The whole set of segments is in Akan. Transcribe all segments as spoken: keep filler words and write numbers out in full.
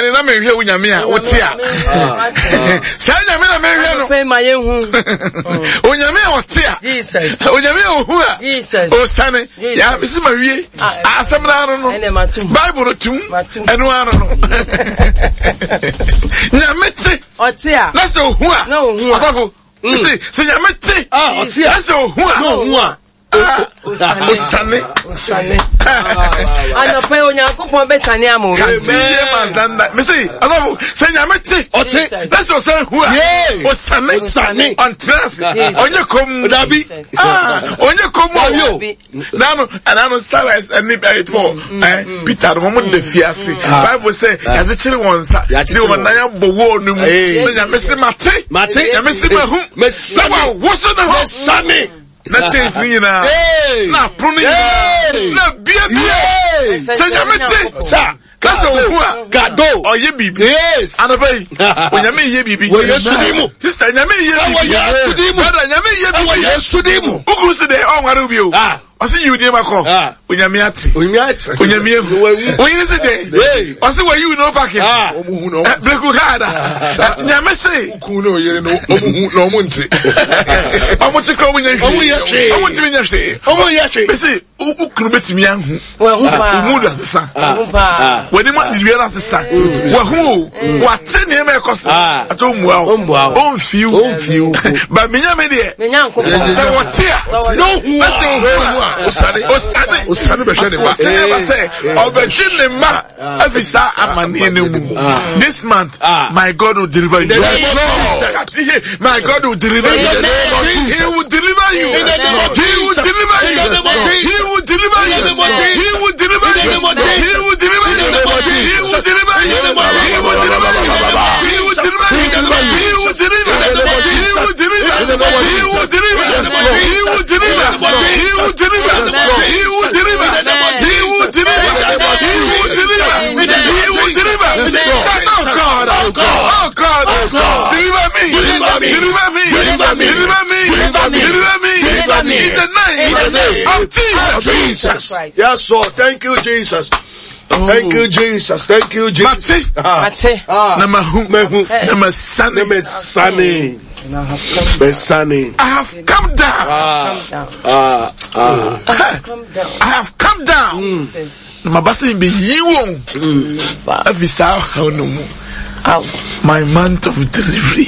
me na me hwe onyame a wote a sa nyame na me hwe no pe ma ye hu onyame a wote a Jesus onyame a hu a Jesus o sane ya bisi ma wie asem na no no Bible no tum eno ano no nyame te ote a na se hu a na hu a afafo se se nyame te ah ote a na se hu a na hu a Osane Osane ana pe onyankopon be sane amu Kadiye mazanda me say azabu say nyamete ote let's osan hu a Osane Osane on trans onye kom dabi ah onye kom yo nanu ananu Sarah and Paul eh Peter mo de fiase Bible say yaze chiri wonsa de wona ya bowo onu mu nyamese mate mate nyamese mahu me sawa woso na ho Osane na change ni na na pruni na bia bia se nyamete sa kasa ohua gado oye bibi yes anabai onyame ye bibi we yesudimu sister nyame ye bibi yesudimu brother nyame ye bibi yesudimu ugu se de onware bi o ah osi you dey mako onyame ate onyame ate onyame ehu oyin se de osi we you no back ah omuhu no breku hada nyame se uku no yere no omuhu no omunti omunti ko omunye omu ye che omunti menye che omu ye che besi uku betimi anhu we hu pa umudu asesa hu pa when ma di wiara asesa we hu wate ne me ekoso ato mua o onfiu onfiu ba menya me de menya nko se wote a no hu Osane, Osane, Osane be shede ba. Osane ba say, obejin ma afisa amani ne mu. This month, my God will deliver you. My God will deliver you. He will deliver you. He will deliver you. He will deliver you. He will deliver you. He will deliver you. He will deliver you. He will deliver you. He will deliver you. He will deliver. He will deliver. He will deliver. He will deliver. He will deliver. He will deliver. He will deliver. He will deliver. He will deliver. Shout out God. Oh God. Oh God. Deliver me. Deliver me. Deliver me. Deliver me. Deliver me. Deliver me. Deliver me. In the name of Jesus. Yes, sir. Thank you, Jesus. Thank you, Jesus. Thank you, Jesus. Mate. Mate. Namahu. Mehu. Namasane. Namasane. Besani. I have come down. Ah, ah, ah. I have come down. I have come down. My basin be you. Avisa onumu. My month of delivery.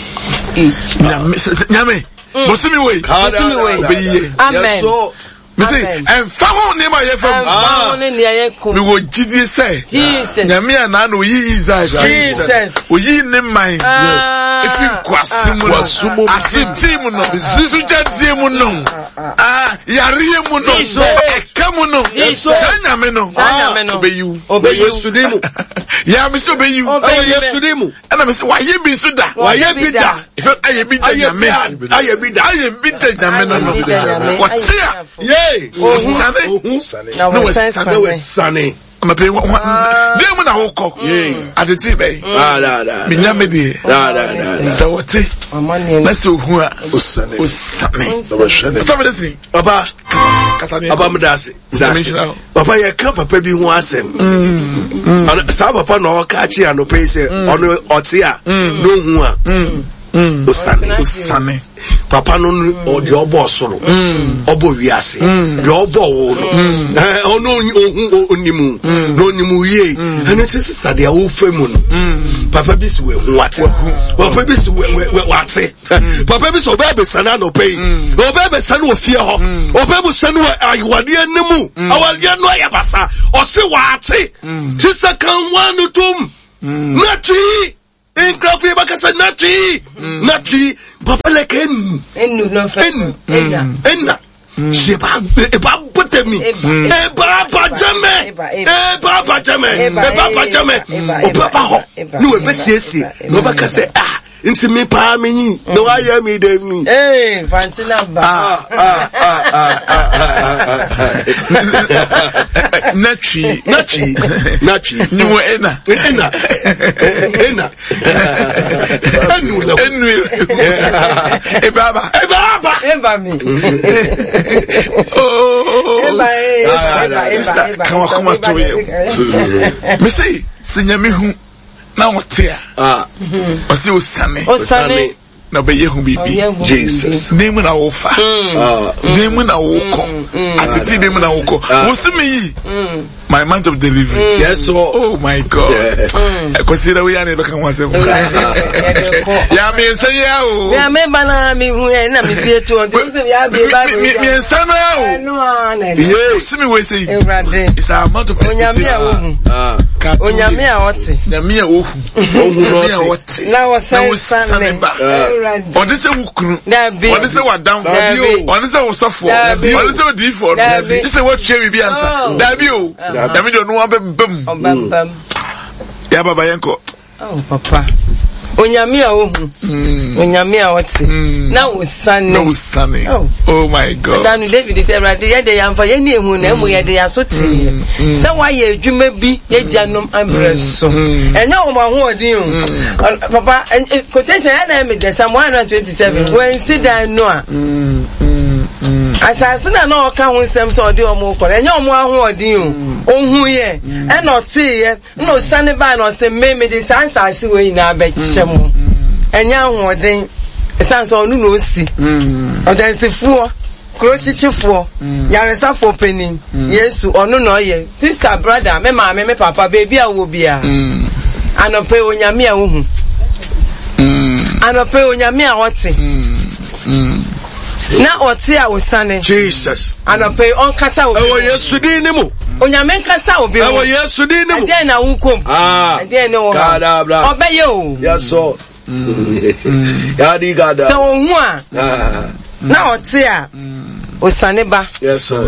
Nyame. Bosumi way. Bosumi way. Amen. Me say, and found name I from ah, we will Jesus say, Jesus, Nyame na no yi Israel, Jesus, we yi name mine, yes. If you kwasumu, asitimu no, suja timu no, ah, yari mu no, ekamu no, Nyame no, Nyame obey you, obey you, sudimu, yeah, me so obey you, obey you, sudimu, and I say, why you be suda, why you be da, if I be da Nyame, I be da, I be da Nyame no, what's here? Oh, Sunny. No, it's Sunny. Sunny. I'm a pay one. Then when I woke up, at the T V, ah, da, da, Minyamedi, da, da, da. So what? Let's do who was Sunny. Was Sunny. Stop it, see. Papa, Papa Madasi. Papa, you come, Papa, be one sem. And some Papa no catch you and no pay say on Otia. No one. Was Sunny. Was Sunny. Papa no o de obo soro obo wiase de obo wo no eh ono onimu no onimu ye and it is sister de wo femu no papa bi si we wate papa bi si we wate papa bi so be be sana no pay o be be sana o fie ho o be be sana ayiwade anemu awade no ayabasa o se wate sister kan wanu tum nati in coffee bakasa nati nati papa like en enu no fe enna enna je ba e ba botemi e ba ba jame e ba ba jame e ba ba jame o papa ho no e be siesie no bakasa ah nti me pa menyi no aye me de mi eh fantina ba ah ah ah ah natri natri natri ni wo ena ena ena enu enu e baba e baba e ba mi oh e ba e ba e ba come on come on to you me say sinyame hu now what here? Ah, what's your Sunday? Oh, Sunday. No, be you be Jesus. Name when I offer. Name when I walk. At the name when I walk. What's me? My month of delivery. Yes, so. Oh my God. I consider we are never come once. Yeah, me say yeah. Yeah, me bana me who na me be to. Me me say now. Yes, see me we say. It's a month of expectation. Ah. Onyame a wote. Nyame a ohu. Nyame a wote. Na wo say Sunday. Ode se wukuru. Ode se wadam. Ode se wosofo. Ode se odifo. Ode se wotwe bibi ansa. Dabi o. Dabi do no abembam. Obambam. Ya baba yenko. Oh papa. Onyame a ohu. Onyame a wote. Na wo Sunday. Na wo Sunday. Oh my God. Danu David say Rade ye de yamfa ye ne hu na emu ye de yasote. Se wa ye adwuma bi ye gianom ambreso. Enye wo ma ho odin o. Papa quotation na me de Psalm one twenty-seven. When sit down no a. Asase na na oka ho nsem so ode omo kore. Enye omo ho odin o. Ohun ye. E na ote ye. Na osane ba na ose me me de sansase we na abeche mo. Enye ho odin. Esanse onu no si. Odansefo. Krochichifo. Yaresafo penin. Yesu onu no ye. Sister brother, me ma me me papa baby a wo bia. Anope onyame a wo hu. Anope onyame a wote. Na ote a osane. Jesus. Anope on kasa wo. Ewo Yesu din ni mu. Onyame nkasa obi. Ewo Yesu din ni mu. Ade na wukom. Ah. Ade no wo. God bla. Obeye o. Yes so. Ya di God. So hu a. Ah. Na ote a osane ba. Yes sir.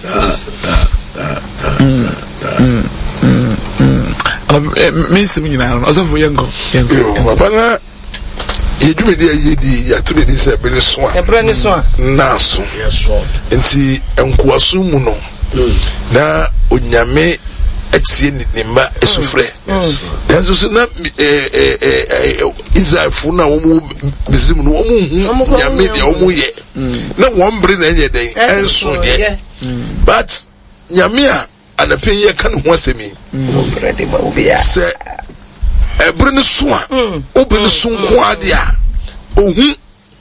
Me se me nyina no so for yengo. Yengo. Papa na yedwumi de yedi ya to de se be ne so a. E bre ne so a. Na so. Yes so. Enti enkoaso mu no. Na onyame etie ni ma esufre. Yanzo so na eh eh Israel fu na wo mu bizimu no wo mu hu nyame de wo mu ye. Na wo mbre na enye den enso ye. But nyame a anape ye kan ho asemi. Wo mbre de ba obi a. Se ebre ne so a, obi ne so nko ade a. Ohu.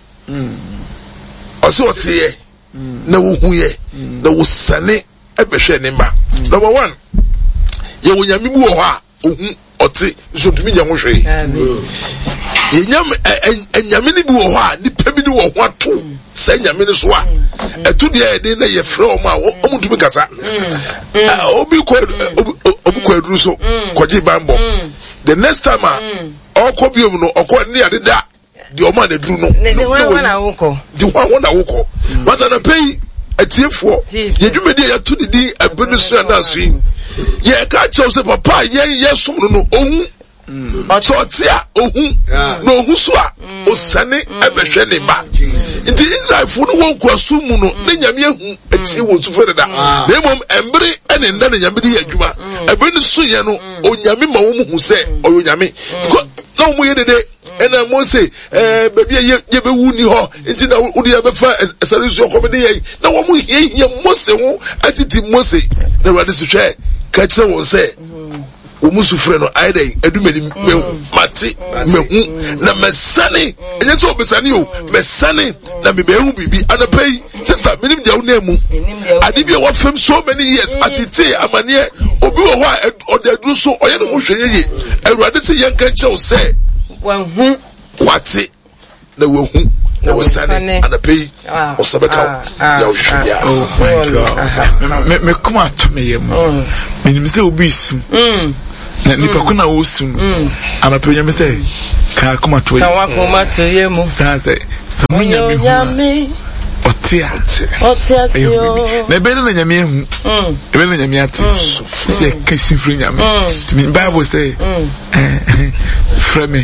Oso otie na wo hu ye. Na wo sane ebehwe ne ma. Number one. Ye wo nyame bu ho a ohu ote so tumi nya ho hwe. Amen. Ye nyame nyame ni bu ho a nipa bi ni wo ho ato se nyame ni so a etu de e de na ye frɛ o ma o mu tumi kasa. Obi ko obi ko aduru so koji bambo. The next time a okobi om no okọ ne ade da de o ma na duru no. Ne de wan na woko. De wan na woko. What na pay atiefo. Ye dwumedi ya to de di abenu so na so yi. Ye ka cho se papa ye ye som no no ohu. So tia ohu no ohu so a osane ebehwe ne ba. Nti Israel fu no won kwasu mu no ne nyame ahu atie won su fere da. Na mom embre ene nda ne nyame di adwuma. Ebenu so ye no onyame ma wo mu hu se oyo nyame. Na wo ye dede ena mo say eh baby ye ye be wu ni ho nti na wo de be fa esarisu komede ye na wo mu hie hie mo se ho atiti mo se na wade se hwe ka kire wo se wo musu frɛ no aida edumedi me mate me hu na mesane enye so obesane o mesane na me behu bibi anapai sister minim dia wo na mu ade bi wo fam so many years atite amane obi wo ho a odaduru so oye no hwɛ yeye awurade se yenka nkyɛw se wan hu wate na wo hu na wo sane anapai o sabeka ya hwia. Oh my God. Me me kuma to me yem minim se obi su na nipa kuna wo su anapai nyame se ka kuma to yem ka wa kuma to yem sa se se mo nyame otia otia sio na be na nyame hu e be na nyame ati se ka sifri nyame the Bible say eh frame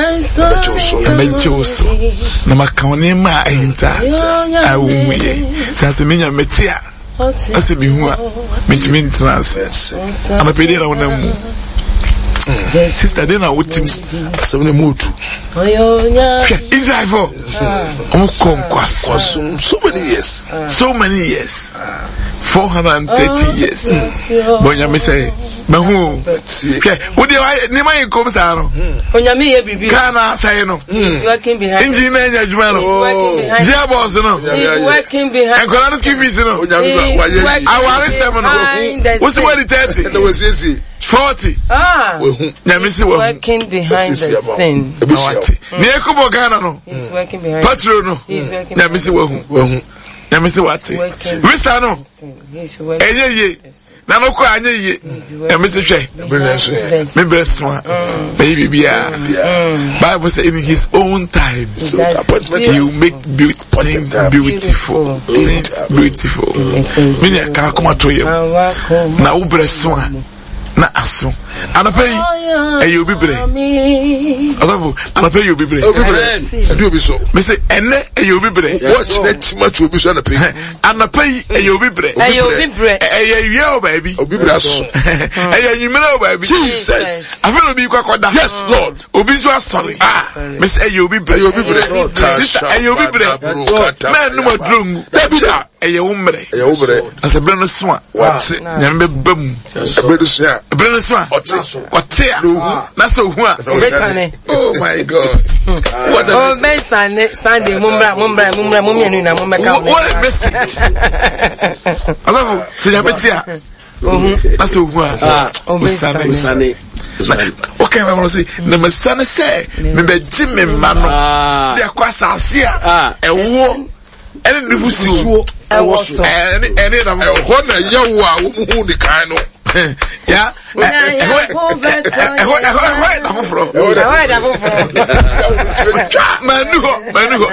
menchoso na makawne ma ahinta awumuye sase menya metia ase mi hu a mentimi ntrance ama pede na wona mu sister dey na wotim asem ne motu Israel for um kon kwaso so many years so many years four hundred thirty years. Bonyame say, Mahu, okay, would you like Nima comes out? Bonyame every Kana say no, working behind engineer Jumano, Jabos, no, working behind, and Colonel Kibis, no, our seven, what's the word it there was easy. Forty. Ah. Nyamisi working behind the scene. Nieko Bogana no. He's working behind. Patro no. He's working. Nyamisi wahu. Nyamisi wati. Mr. no. He's working. Eye ye. Na no kwa anye ye. Nyamisi hwe. Me blesswa. Baby bia. Bible says in his own time, so he will make beautiful things beautiful. Beautiful. Mini ka kuma to ye. Na u blesswa. Na aso anapay e you be bre alafu anapay you be bre adu obi so me say ene e you be bre watch that chima to obi so anapay anapay e you be bre e you be bre e you o baby obi bre so e you nyimira o baby Jesus afelo obi kwa koda yes lord obi so asori ah me say e you be bre e you be bre sister e you be bre na no madrungu dabida e you umbre e you umbre ase bre no so a wat nyambe bam e bre no so a bre no so a Otia, that's so what? Oh my God! What a oh, man, Sunday, Sunday, Mumbra, Mumbra, Mumbra, Mumia, Mumba. What a message! I love you. See you, Betia. That's so what? Oh, Sunday, Sunday. Okay, I want to say, the Sunday say, maybe Jimmy Mano, they are quite sincere. A war, and the Fusu, I was any any of them. What a young one who the kind of. Yeah, eh, eh, eh, eh, eh, from. Manu, Manu,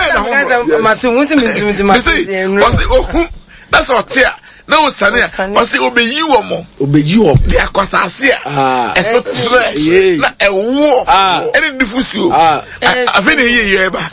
eh, that's all. Na o sane o se obeyi wo mo obeyi wo dia kwasase a eso tre na ewo ene difusi o afi ne ye ye ba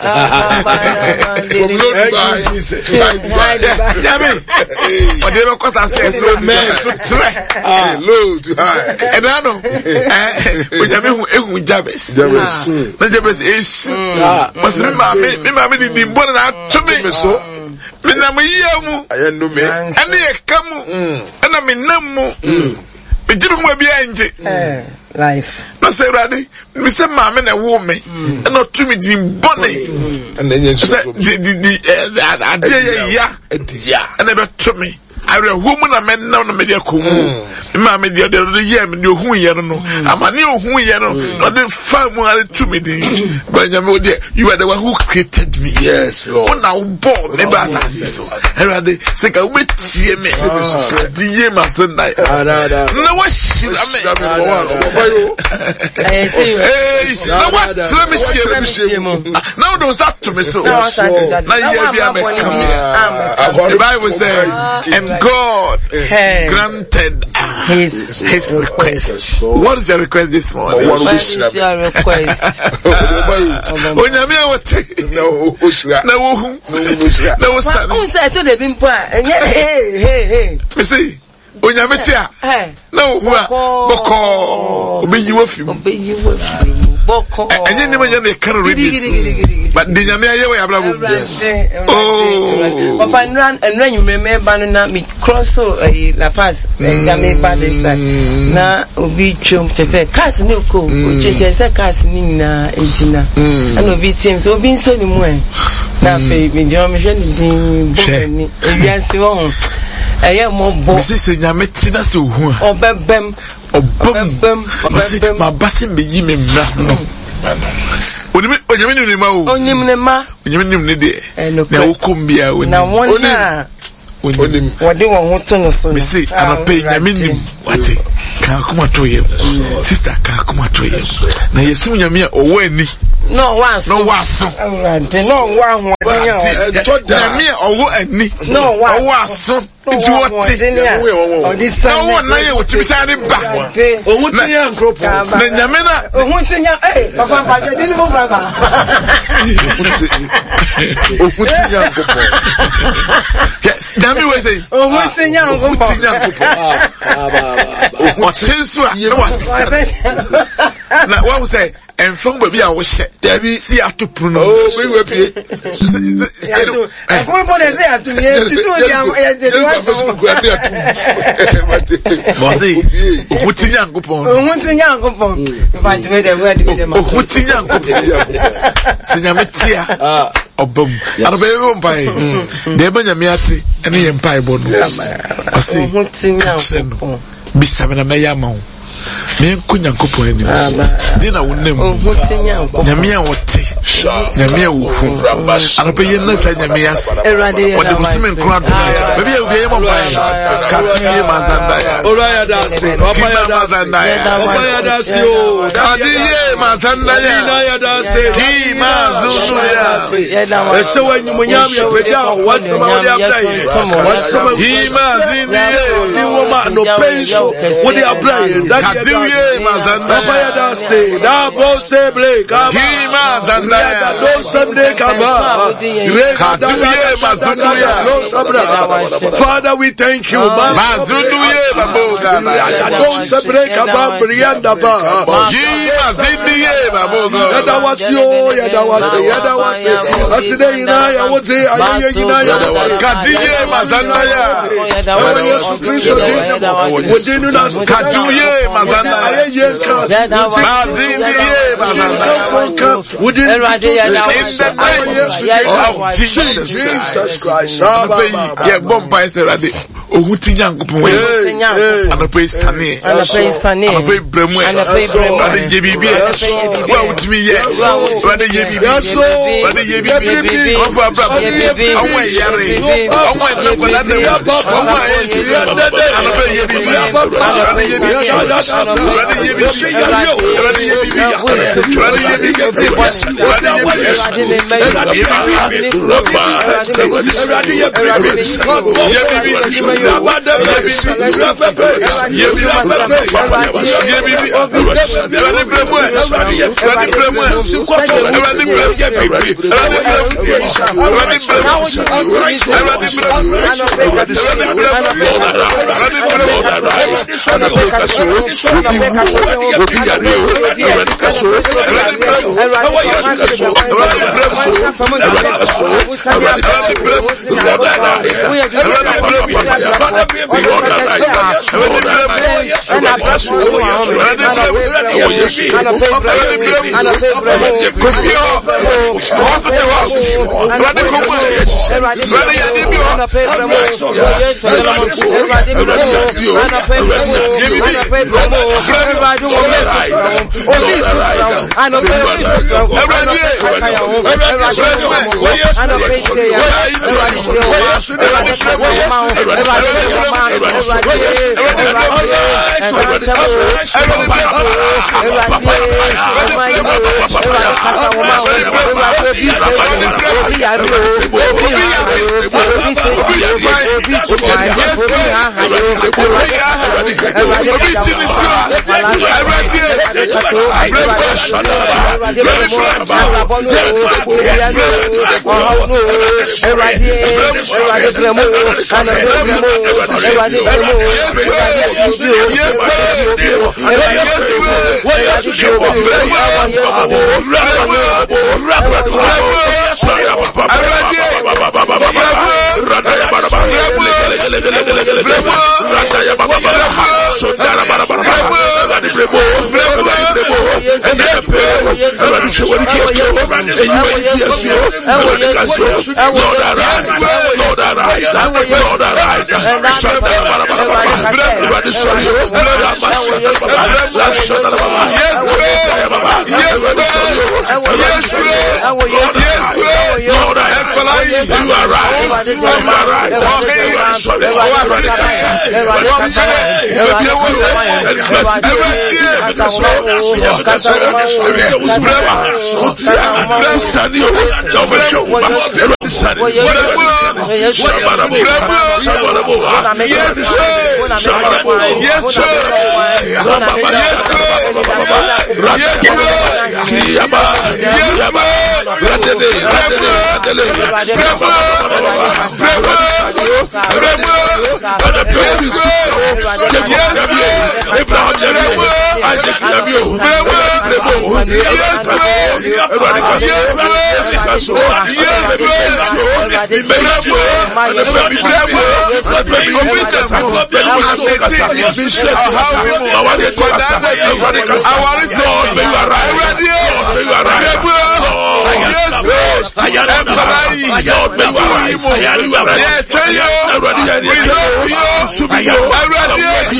ya me o de be kwasase so me so tre low to high and I know eh o jame hu ehun Jabez Jabez na Jabez ish mas me ma me me ma me di bon na to me so Mina muyamu ayendo me ane yekamu ana minamu bijibu mwa bianje eh life no say ready me say ma me na wo me na to me di bone ana nyenso di di di ade ya ya ana be to me Ari woman na men na me dia ko ma me dia de ye me hu ye no amane hu ye no no de fa mu ari to me din Benjamin de you are the one who created me yes lord na born me ba so Ari say ka we tie me di ye ma so na na wa shira me eh see na wa tell me shira me now don't start to me so na ye bia me come here the Bible says and God hey. granted uh, his, his request. What is your request this morning? What is your request? Onyame wote no oshira na wo hu na wo sa o say to the bimpo hey hey hey you see onyame tia na wo hu a boko obeyi wo fim obeyi wo fim boko enye ni ma ya na kan ready but the nyame aye we abra bo oh papa nran nran you remember na me cross so La Paz nyame ba this na obi chom te say cars ni ko o che say cars ni na ejina and obi team so obi nso ni mu e na fe me je me hwe ni din bo ni obi anse wo eye mo bo sisi nyame tina se ohu a obebem obebem obebem ma basi meyi me mra no onimi onyame ni ma o onim ne ma onyame ni ne de na wo kombia oni na wona onim wode won ho to no so me say anapay nyame ni wate ka kuma to ye sister ka kuma to ye na yesu nyame a owo ani no once no waso awurade no wa ho ade nyame a owo ani no wa owo aso nti wote na wo na ye wotimi sa de ba ohun ti yan kropo na nyame na ohun ti yan eh papa pa de ni mo brother ohun ti yan kropo yes nyame we say ohun ti yan kropo ohun ti yan kropo ah ba ba o tensu a na was na what we say and from baby I was shit. Debbie, see I to prune. Oh, we will be. I go for the say to me to do the Bossy, Wooty Yankupon, Wooty Yankupon. If I made a word with them, Wooty Yankupon, Sinametia, or boom, and a baby by Debanya Miati, and the Empire Bon. I see Wooty Yankupon. Be seven a mayamon. Me kunya kopo eni dina wonem nyamia wote nyamia wo anape yenna sa nyamia wode musime nkra do baby e obiye mo bai katiye mazanda ya oraya dasi opaya mazanda ya opaya dasi o katiye mazanda ya ina ya dasi ki mazunu ya ese wanyu munyami apeja wasoma wode apply wasoma ki mazini ni woma no penso wode apply katiye mazanda opaya dasi da bose blake ki mazanda ya Father, we thank you. In the name of Jesus, Jesus Christ, yeah, Bombay said, Ohuti Yankupon, and a place Sunny, and a place Sunny, and a place Bremwe, and a place Bremwe, and a J B B. Well, to me, yes, and a J B B, and a J B B, of a brother, away, Yari, away, local, and the away, and a J B B, and a J B B, and a J B B, Yes, de bravo ma ye bravo obi kasa obi kasa bishop awari kasa awari so you are right ready you are right yes ayari ayari yeah tell you we love you subiyo ready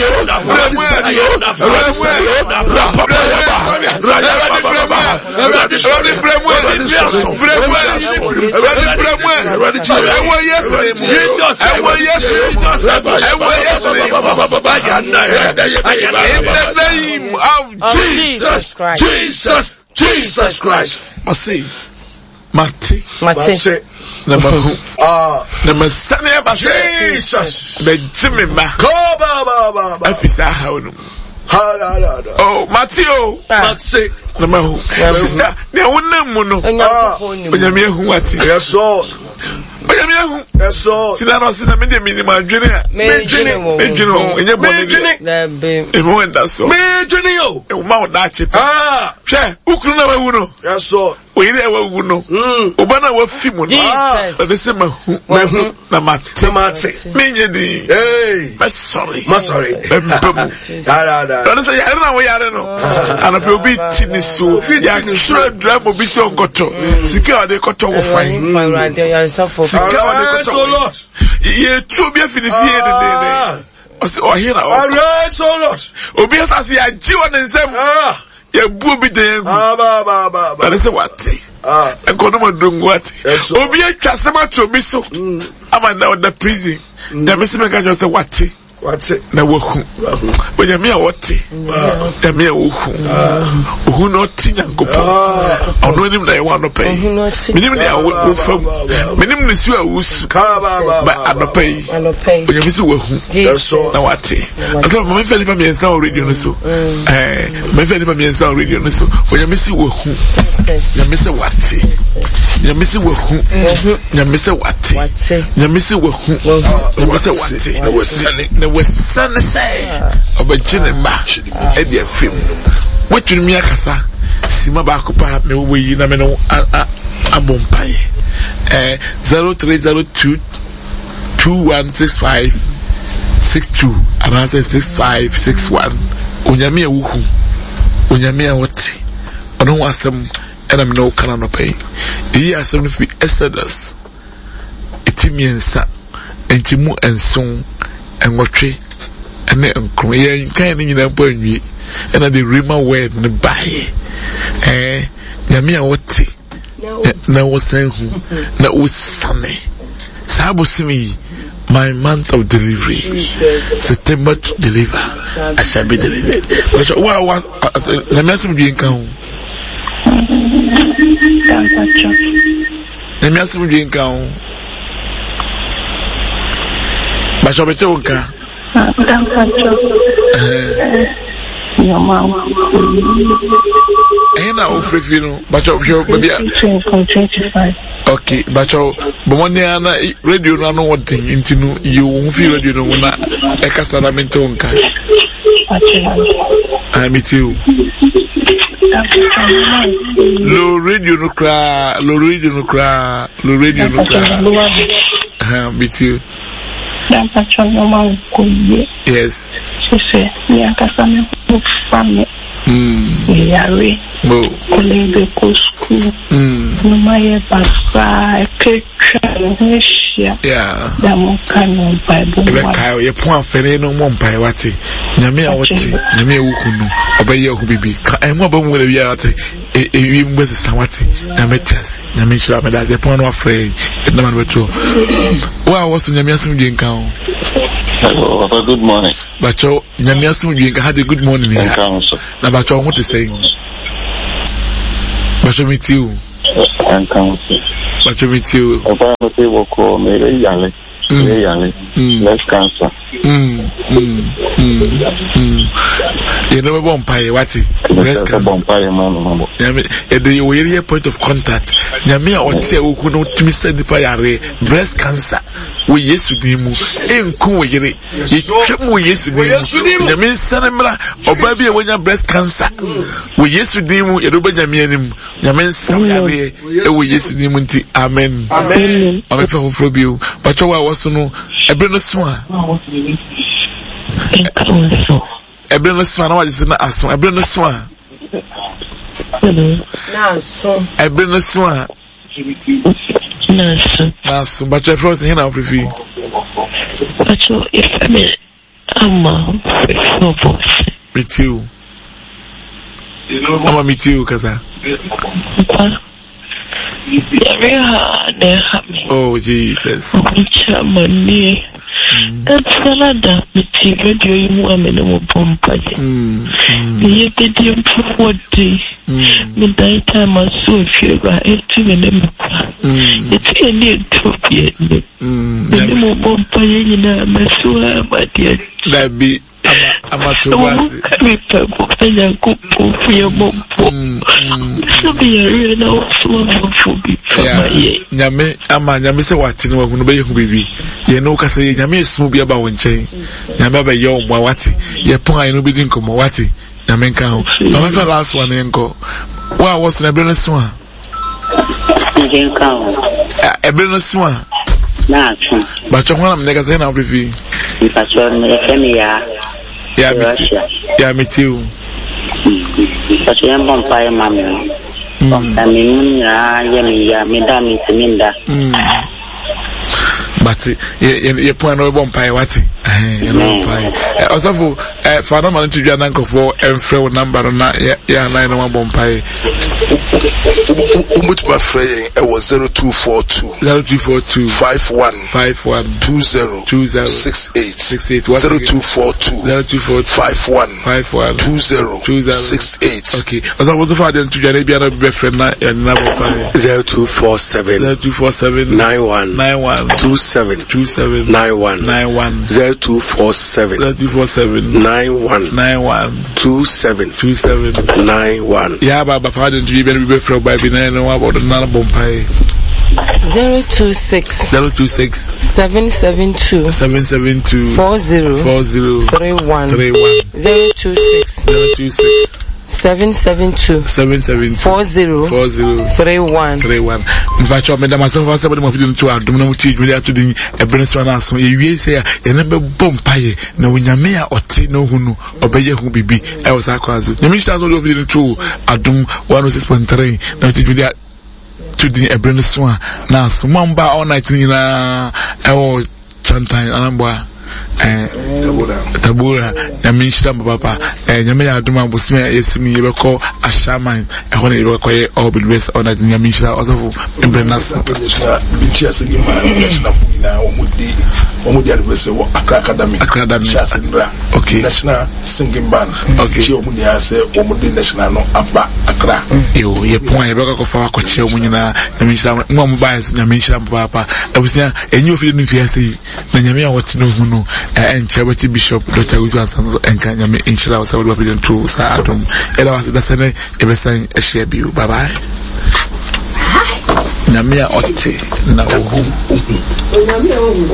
in the name of Jesus Christ. Jesus, Jesus Christ. Masi, Mati, Mati. Number ah, number seven. Jesus. The Jimmy Ma. Go ba ba ba ba. Afisa how no. Oh, Matthew. Matthew. Number who? Sister, they won't know no. Ah, Onyame hu ati. Yes so. Onyame hu. Yes so. Sina no sina me de minimum dwene. Me dwene. Me dwene. Enye bone. Na be. E mo nda so. Me dwene yo. E ma wo da chi. Ah. Hwe, ukuru na wa wu no. Yes so. Oyire wa wu no. Mm. Oba na wa fi mu no. Ah. Ode se ma hu. Ma hu na mate. Mate. Me nye di. Hey. Ma sorry. Ma sorry. Be bemu. Da da da. Ode se yare na wo yare no. Ana pe obi ti ni so. Ya sure drive obi so nkoto. Sika ode koto wo fine. My radio yare suffer. Sika ode koto. Ye tu bi afini fie de de. Ose o hira o. Alright so Lord. Obi asase ya jiwa ne nsem. Ah. Ya bu bi de. Ah ba ba ba. Ode se wate. Ah. Enkono mo dungu wate. Obi atwa sema to bi so. Ama na the prison. The me se me ka jo se wate. Wate na woku onya me a wote ya me a woku ohu no tinya ngopo ono nim na ye wa no pay minim na wo fam minim ne su a wusu ba anopay onya me se wohu na wate ato me fe ni pa me ensa o radio no so eh me fe ni pa me ensa o radio no so onya me se wohu ya me se wate ya me se wohu ya me se wate ya me se wohu ya me se wate na wasane we son say obagine ma e dia film wetu mi akasa sima ba kopa me wo yi na me no abompai eh zero three zero two two one six five six two and six five six one onyame awuhu onyame awoti ono wasem era me no kana no pay yi asem no fi Exodus etimiensa entimu enson enwotwe ene nkroye kan ni nyina mpo anwie ena the rima word ne bae eh nyame a wote na wosanhu na wosane sabosimi my month of delivery September to deliver I shall be delivered but what was let me ask you nkan let me ask you nkan ba so bete nkan your mom. And now, Frifino, but of your baby. Okay, but your Bomoniana radio, no one thing into you won't feel radio, no one. A Casaramento. I meet you. Low radio no cry, low radio no cry, low radio no cry. Meet you. Yes. She said, "Yeah, because I'm a family. Hmm. Yeah, we. Oh. College go school. Hmm. No matter what, kitchen, yeah. Yeah. That kind of Bible. Like you point fere no mo mpai wate. Nyame a wote, nyame awukunu. Obeye hu bibi. Ka emo ba mu le wi ate. E e wi mbese sawate. Nyame tes. Nyame shira me da ze pon no afre. E na man betro. Wa wo so nyame asem dwen kan. Hello, good morning. Bacho, nyame asem dwen kan had a good morning here. Na bacho what is saying? Bacho meet you. And council. Bacho meet you. Oba no te woko me re yale. breast cancer. Mm, mm, mm, mm. You know, Bompire, what's it? Breast cancer. Bompire, man. Yeah, the area point of contact. Yamia or Tia who know to me send the fire breast cancer. We yes to them, and cool, you yes to them. You mean Sanamra or baby when you breast cancer. We yes to them, you don't be Yamian, Yaman Samia, we yes to them. Amen. Amen. I'm for you, but I was to know a brand swan. A brand swan, what is not a swan? A brand swan. A brand swan. Now, so, but your frozen here now, preview. But if I mean, I'm a with you. I'm a meet you, Kaza. Oh, Jesus. That's another video you want me to bomb. You did him for what day? Midnight time I saw if you were eighteen and then it's a new trophy. The bomb paying in a mesua, but yet that be I'm not too bad. Yame, I'm a Yamisa watching what will be baby. You know, because Yami is moving about one chain. Yamaba Yo Mawati, Yapon, no bidding come Mawati, Yamenka. However, last one, Yanko. What was the Brennus Swan? A Brennus Swan. But your one niggas in our review. Yeah, me too. Yeah, me too. But you am bonfire, mammy. Bonfire, yeah, me damn it, Minda. But you point out bonfire, what's it? Bonfire. Also, for no man to be an uncle for and throw number on that, yeah, nine one bonfire. Umuch my friend, it was zero two four two zero two four two five one five one two zero two zero six eight six eight zero two four two zero two four five one five one two zero two zero six eight. Okay. As I was the father to Janabia befriend and number zero two four seven zero two four seven nine one nine one two seven two seven nine one nine one zero two four seven zero two four seven nine one nine one two seven two seven nine one. Yeah, but father to be very from by Bina and about the Nana Bompire. Zero two six zero two six seven seven two seven seven two four zero four zero three one three one zero two six zero two six seven seven two seven seven two four zero four zero three one three one. In fact, I made myself a seven of you to our dominant media to the Ebenezer. So you say a number bompire. No, when you may or Tino who obey who be be. I was a cause. The mission all over the two. I do one of six point three. Now to the to the Ebenezer. Now, so Mamba all night in a oh, sometime and I'm eh tabura na minshira papa eh nyame ya aduma bosme yesimi yebeko ashaman e hone yebeko ye obedwes ona nyame minshira ozafu embrenas bintia sigi ma national fuina omudi omudi advese wo Accra Academy Academy Shasindra. Okay. National singing band. Okay. Chi omudi ase omudi national no aba Accra. Yo ye point yebeko ko fa ko che omunyina na minshira mo mobile nyame minshira papa abusia enyi ofide no fiase na nyame ya wotino hu no and Charity Bishop Doctor Wilson and Kanyame Inshira was able to be true Saturn. Ella was the same ever saying a share you. Bye bye. Namia Otti. Now,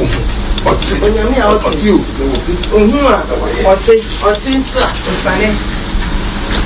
Otti, Otti, Otti, Otti, Otti, Otti, Otti,